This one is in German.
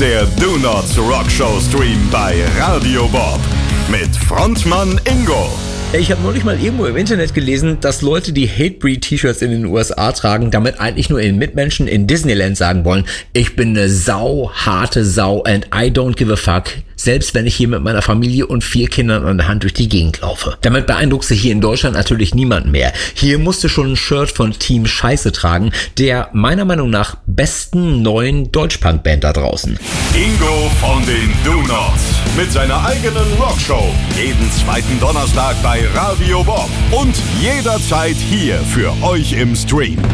Der Do Nots Rock Show Stream bei Radio Bob mit Frontmann Ingo. Ich habe neulich mal irgendwo im Internet gelesen, dass Leute, die Hatebreed-T-Shirts in den USA tragen, damit eigentlich nur ihren Mitmenschen in Disneyland sagen wollen, ich bin eine harte Sau and I don't give a fuck, selbst wenn ich hier mit meiner Familie und 4 Kindern an der Hand durch die Gegend laufe. Damit beeindruckst du hier in Deutschland natürlich niemanden mehr. Hier musst du schon ein Shirt von Team Scheiße tragen, der meiner Meinung nach besten neuen Deutschpunk-Band da draußen. Ingo von den Do Nots mit seiner eigenen Rockshow. Jeden zweiten Donnerstag bei Radio Bob und jederzeit hier für euch im Stream.